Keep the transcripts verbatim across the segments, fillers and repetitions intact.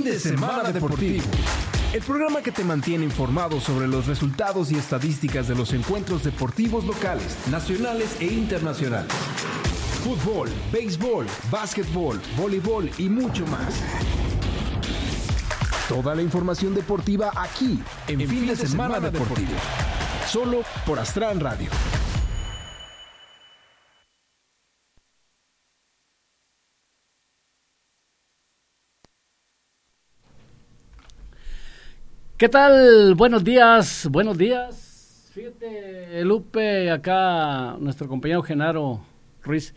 de Semana Deportivo. El programa que te mantiene informado sobre los resultados y estadísticas de los encuentros deportivos locales, nacionales e internacionales. Fútbol, béisbol, básquetbol, voleibol y mucho más. Toda la información deportiva aquí, en, en Fin de, de Semana, Semana Deportivo. Deportivo. Solo por Astral Radio. ¿Qué tal? Buenos días, buenos días. Fíjate, Lupe, acá nuestro compañero Genaro Ruiz.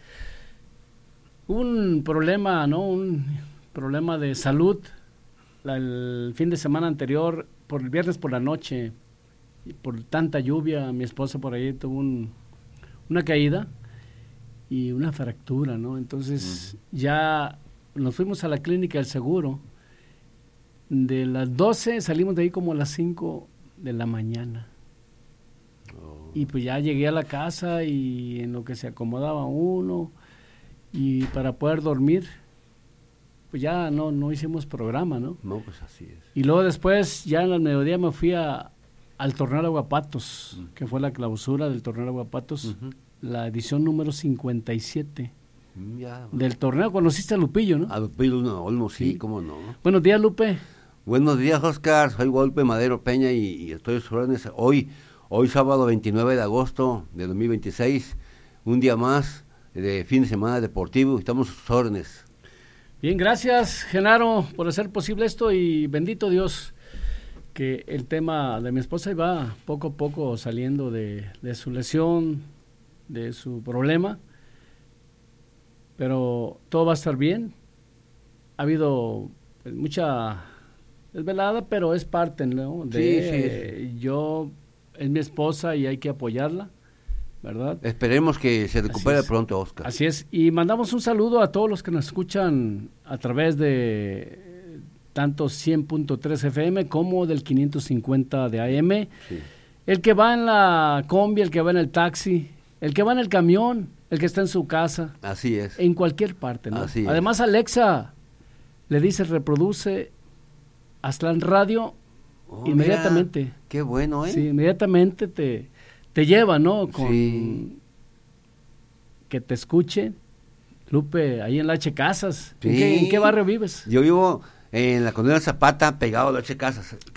Un problema, ¿no? Un problema de salud la, el fin de semana anterior, por el viernes por la noche, y por tanta lluvia, mi esposa por ahí tuvo un, una caída y una fractura, ¿no? Entonces uh-huh. ya nos fuimos a la clínica del seguro. De las doce salimos de ahí como a las cinco de la mañana. Oh. Y pues ya llegué a la casa y en lo que se acomodaba uno y para poder dormir, pues ya no, no hicimos programa, ¿no? No, pues así es. Y luego después, ya en el mediodía me fui a, al torneo de Aguapatos, uh-huh. que fue la clausura del torneo de Aguapatos, uh-huh. la edición número cincuenta y siete. Ya, bueno. Del torneo. Conociste a Lupillo, ¿no? A Lupillo Olmo, sí, sí, cómo no. Buenos días, Lupe. Buenos días, Oscar. Soy Guadalupe Madero Peña y, y estoy a sus órdenes. Hoy, hoy sábado veintinueve de agosto de dos mil veintiséis, un día más de fin de semana deportivo. Estamos a sus órdenes. Bien, gracias, Genaro, por hacer posible esto y bendito Dios que el tema de mi esposa va poco a poco saliendo de, de su lesión, de su problema. Pero todo va a estar bien. Ha habido pues, mucha desvelada, pero es parte, ¿no? De sí, sí, sí. Yo, es mi esposa y hay que apoyarla, ¿verdad? Esperemos que se recupere pronto, Oscar. Así es. Y mandamos un saludo a todos los que nos escuchan a través de tanto cien punto tres F M como del quinientos cincuenta de A M. Sí. El que va en la combi, el que va en el taxi, el que va en el camión, el que está en su casa. Así es. En cualquier parte, ¿no? Así Además, es. Alexa le dice, reproduce Aztlán Radio oh, inmediatamente. Mira, qué bueno, ¿eh? Sí, inmediatamente te, te lleva, ¿no? Con sí. que te escuche. Lupe, ahí en la H. Casas. Sí. ¿En qué, ¿En qué barrio vives? Yo vivo en la Colonia Zapata, pegado a la H. Casas.